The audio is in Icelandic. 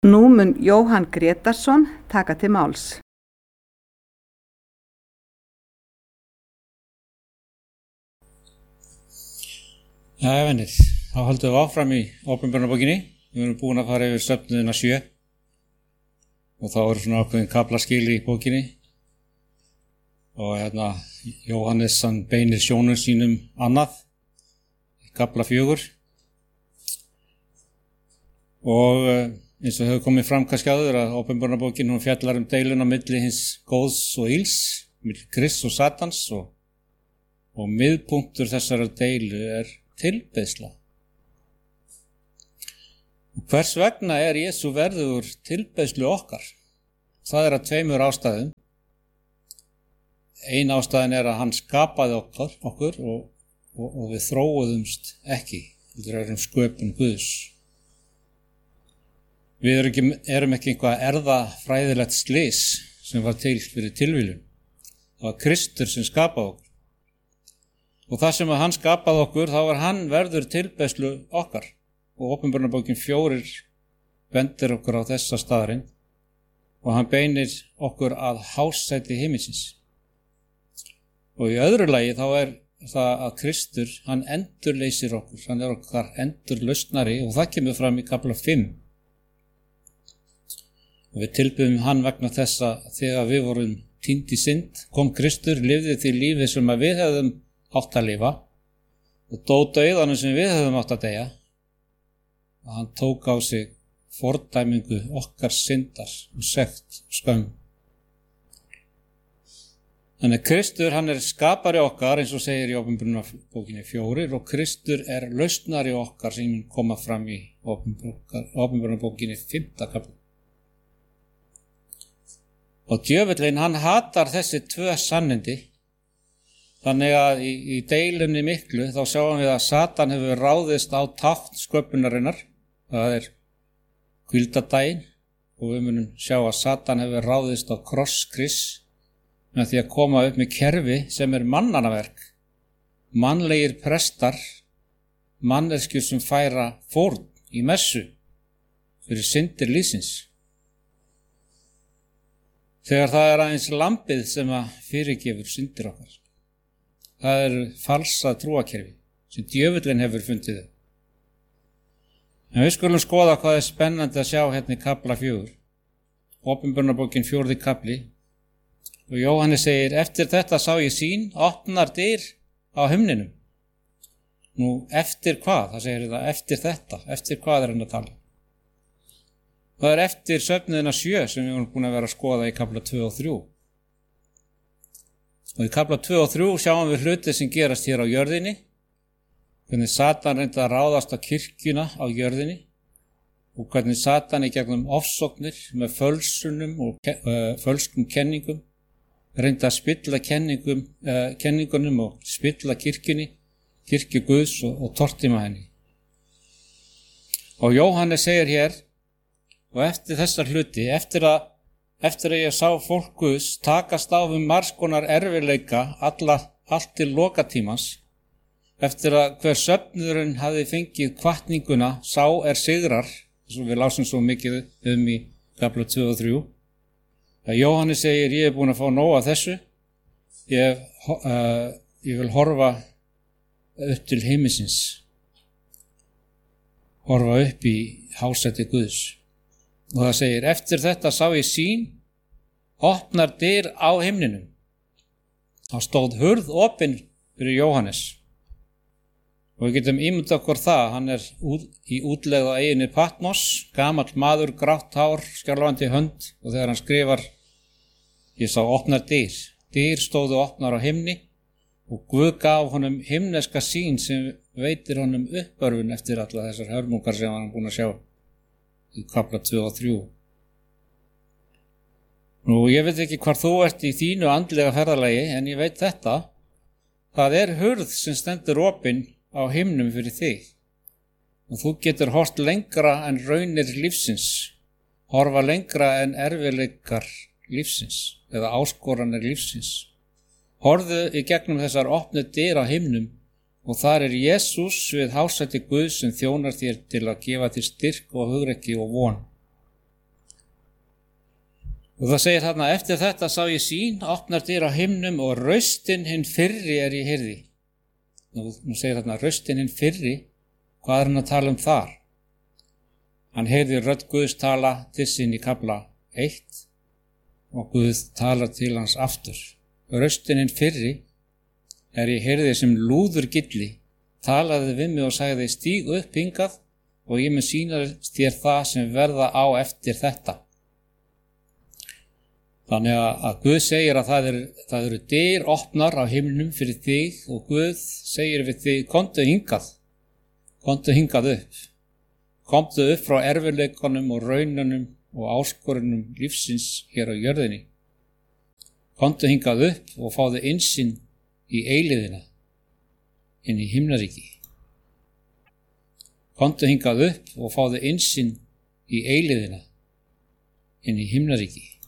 Nú mun Jóhann Grétarsson taka til máls. Jæja, venir, þá höldum við áfram í Opinberunarbókinni. Við erum búin að fara yfir söfnuðina 7 og þá eru svona ákveðin kaflaskil í bókinni og Jóhannes hann beinir sjónum sínum annað í kafla 4 og eins og hefur komið fram kannski áður að Opinberunarbókin hún fjallar deiluna milli hins góðs og ills, milli Krists og Satans og miðpunktur þessara deilu er tilbeiðsla. Og hvers vegna er Jesú verður tilbeiðslu okkar? Það er af tveimur ástæðum. Ein ástæðan er að hann skapaði okkur og við þróuðumst ekki. Við erum sköpun Guðs. Við erum ekki eitthvað erfðafræðilegt slys sem var til fyrir tilviljun. Það var Kristur sem skapaði okkur. Og það sem að hann skapaði okkur, þá var hann verður tilbeiðslu okkar. Og Opinberunarbókin 4 bendir okkur á þessa staðarind og hann beinir okkur að hásæti himinsins. Og í öðru lagi þá er það að Kristur, hann endurleysir okkur, hann er okkar endurlausnari og það kemur fram í kafla 5. Og við tilbiðum hann vegna þess að þegar við vorum týnd í synd, kom Kristur, lifði því lífi sem að við hefðum átt að lifa og dó dauðanum sem við hefðum átt að deyja og hann tók á sig fordæmingu okkar syndar og sekt og skömm. Þannig Kristur hann er skapari okkar eins og segir í Opinberunarbókinni 4 og Kristur er lausnari okkar sem mun koma fram í Opinberunarbókinni 5. kapla. Og djöfullinn hann hatar þessi 2 sannindi. Þannig að í deilunni miklu þá sjáum við að Satan hefur ráðist á tákn sköpunarinnar, það er hvíldardaginn og við munum sjá að Satan hefur ráðist á kross Krists með því að koma upp með kerfi sem er mannanaverk, mannlegir prestar, manneskjur sem færa fórn í messu fyrir syndir lífsins. Þegar það er aðeins lambið sem að fyrirgefur syndir okkar. Það eru falsa trúakerfi sem djöfullinn hefur fundið þau. En við skulum skoða hvað er spennandi að sjá hérna í kafla 4. Opinberunarbókin 4. kapli. Og Jóhannes segir, eftir þetta sá ég sýn, opnar dyr á himninum. Nú, eftir hvað? Það segir það, eftir þetta. Eftir hvað er hann að tala? Það er eftir söfnuðina 7 sem við erum búin að vera að skoða í kafla 2 og 3. Og í kafla 2 og 3 sjáum við hluti sem gerast hér á jörðinni, hvernig Satan reyndi að ráðast á kirkjuna á jörðinni og hvernig Satan í gegnum ofsóknir með fölsunum og fölskum kenningum reyndi að spilla kenningunum og spilla kirkjunni, kirkju Guðs og tortíma henni. Og Jóhannes segir hér, og eftir þessar hluti, eftir að ég sá fólk Guðs takast á margs konar erfiðleika allt til lokatímans, eftir að hver söfnuðurinn hafi fengið hvatninguna, sá er sigrar, eins og við lásum svo mikið í kafla 2 og 3, að Jóhannes segir, ég er búin að fá nóg af þessu, ég vil horfa upp til himinsins, horfa upp í hásæti Guðs. Og það segir, eftir þetta sá ég sýn, opnar dyr á himninum. Þá stóð hurð opin fyrir Jóhannes. Og við getum ímyndað okkur það, hann er í útlegð á eyjunni Patmos, gamall maður, grátt hár, skjálfandi hönd og þegar hann skrifar, ég sá opnar dyr. Dyr stóðu opnar á himni og Guð gaf honum himneska sýn sem veitir honum uppörfun eftir alla þessar hörmungar sem hann búin að sjá. Í kafla 2 og 3. Nú, ég veit ekki hvar þú ert í þínu andlega ferðalagi, en ég veit þetta. Það er hurð sem stendur opin á himnum fyrir þig. Og þú getur hort lengra en raunir lífsins, horfa lengra en erfiðleikar lífsins, eða áskoranir lífsins. Horfðu í gegnum þessar opnu dyr á himnum og þar er Jesús við hásæti Guðs sem þjónar þér til að gefa þér styrk og hugrekki og von. Og það segir þarna, eftir þetta sá ég sýn, opnar dyr á himnum og raustin hinn fyrri ég heyrði. Nú segir þarna, raustin hinn fyrri, hvað hann að tala þar? Hann heyrði rödd Guðs tala til sín í kafla 1 og Guð talar til hans aftur. Raustin hinn fyrri ég heyrði sem lúður gilli, talaði við mig og sagði, stíg upp hingað og ég mun sýna þér það sem verða á eftir þetta. Þannig að Guð segir að það eru dyr opnar á himnum fyrir þig og Guð segir við þig, komdu hingað upp. Komdu upp frá erfiðleikunum og raununum og áskorunum lífsins hér á jörðinni. Komdu hingað upp og fáðu innsýn í eilíðina, inn í himnaríki. Komdu hingað upp og fáðu innsýn í eilíðina, inn í himnaríki.